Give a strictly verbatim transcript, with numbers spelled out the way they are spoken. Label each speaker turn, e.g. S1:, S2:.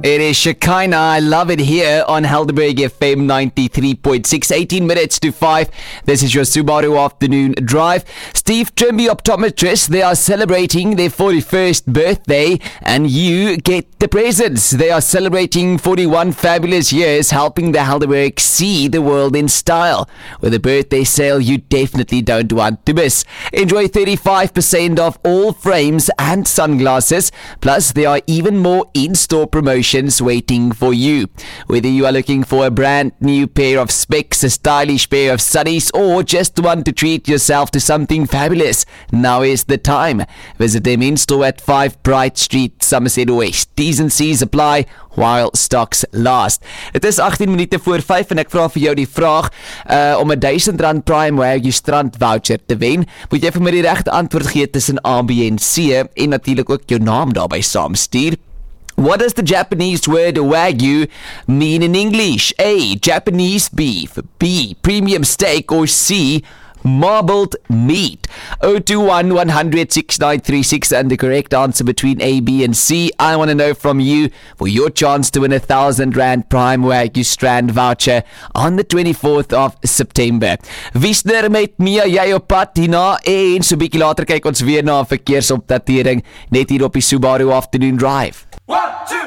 S1: It is Shekinah. I love it here on Helderberg F M ninety-three point six. eighteen minutes to five. This is your Subaru Afternoon Drive. Steve Trimby Optometrists, they are celebrating their forty-first birthday and you get the presents. They are celebrating forty-one fabulous years helping the Helderberg see the world in style. With a birthday sale you definitely don't want to miss. Enjoy thirty-five percent off all frames and sunglasses. Plus there are even more in-store promotions waiting for you. Whether you are looking for a brand new pair of specs, a stylish pair of sunnies, or just want to treat yourself to something fabulous, now is the time. Visit them in store at five Bright Street, Somerset West. T's and C's apply while stocks last. Het is agttien minute voor vyf en ek vra vir jou die vraag uh, om 'n duisend rand Prime Wagyu strand voucher te wen. Moet jy vir my die regte antwoord gee tussen A, B en C en natuurlik ook jou naam daarbey saamstuur. What does the Japanese word Wagyu mean in English? A. Japanese beef. B. Premium steak. Or C. Marbled meat. zero two one, one hundred, six nine three six and the correct answer between A, B and C. I want to know from you for your chance to win a thousand rand Prime Wagyu strand voucher on the twenty-fourth of September. Wiesner met Mia, jy op pad hierna en so bietjie later kyk ons weer na 'n verkeersopdatering net hier op die Subaru Afternoon Drive.
S2: One, two.